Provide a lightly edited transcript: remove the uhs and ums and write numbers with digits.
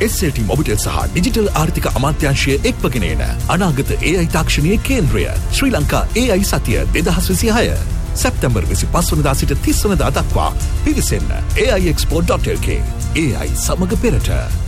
SLT Mobitel සහ digital ආර්ථික අමාත්‍යාංශය එක්වගෙන එන අනාගත AI තාක්ෂණයේ කේන්ද්‍රය ශ්‍රී ලංකා AI සතිය 2026 සැප්තැම්බර් 25 වනදා සිට 30 වනදා දක්වා පිවිසෙන්න aixpo.lk AI සමග පෙරට